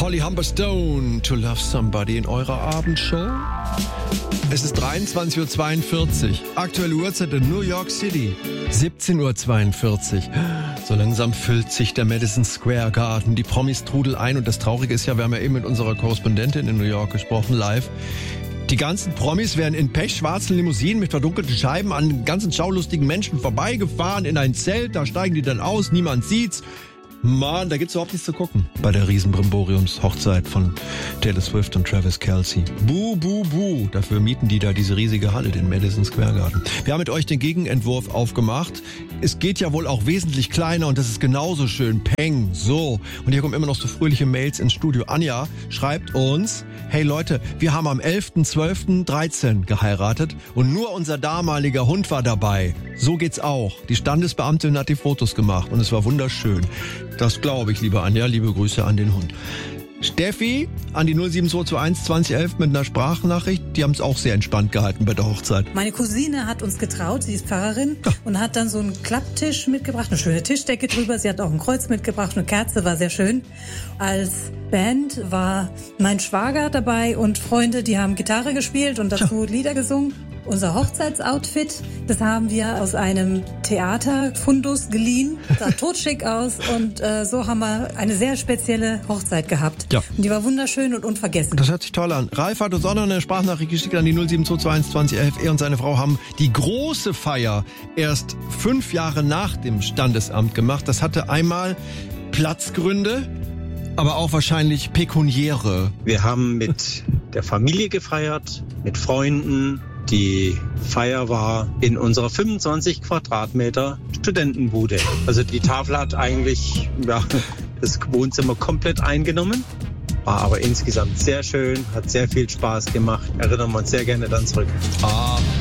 Holly Humberstone, To Love Somebody in eurer Abendshow. Es ist 23.42 Uhr. Aktuelle Uhrzeit in New York City. 17.42 Uhr. So langsam füllt sich der Madison Square Garden. Die Promis trudeln ein. Und das Traurige ist ja, wir haben ja eben mit unserer Korrespondentin in New York gesprochen, live. Die ganzen Promis werden in pechschwarzen Limousinen mit verdunkelten Scheiben an ganzen schaulustigen Menschen vorbeigefahren in ein Zelt. Da steigen die dann aus, niemand sieht's. Mann, da gibt's überhaupt nichts zu gucken. Bei der Riesenbrimboriums-Hochzeit von Taylor Swift und Travis Kelce. Buh, buh, buh. Dafür mieten die da diese riesige Halle, den Madison Square Garden. Wir haben mit euch den Gegenentwurf aufgemacht. Es geht ja wohl auch wesentlich kleiner und das ist genauso schön. Peng, so. Und hier kommen immer noch so fröhliche Mails ins Studio. Anja schreibt uns, hey Leute, wir haben am 11.12.13 geheiratet und nur unser damaliger Hund war dabei. So geht's auch. Die Standesbeamtin hat die Fotos gemacht und es war wunderschön. Das glaube ich, liebe Anja. Liebe Grüße an den Hund. Steffi an die 07221 2011 mit einer Sprachnachricht. Die haben es auch sehr entspannt gehalten bei der Hochzeit. Meine Cousine hat uns getraut, sie ist Pfarrerin und hat dann so einen Klapptisch mitgebracht, eine schöne Tischdecke drüber. Sie hat auch ein Kreuz mitgebracht, eine Kerze, war sehr schön. Als Band war mein Schwager dabei und Freunde, die haben Gitarre gespielt und dazu Lieder gesungen. Unser Hochzeitsoutfit, das haben wir aus einem Theaterfundus geliehen, sah totschick aus und so haben wir eine sehr spezielle Hochzeit gehabt. Ja. Und die war wunderschön und unvergessen. Das hört sich toll an. Ralf hat uns auch noch eine Sprachnachricht geschickt an die 07221 2011. Er und seine Frau haben die große Feier erst 5 Jahre nach dem Standesamt gemacht. Das hatte einmal Platzgründe, aber auch wahrscheinlich pekuniäre. Wir haben mit der Familie gefeiert, mit Freunden. Die Feier war in unserer 25 Quadratmeter Studentenbude. Also die Tafel hat eigentlich das Wohnzimmer komplett eingenommen. War aber insgesamt sehr schön, hat sehr viel Spaß gemacht. Erinnern wir uns sehr gerne dann zurück.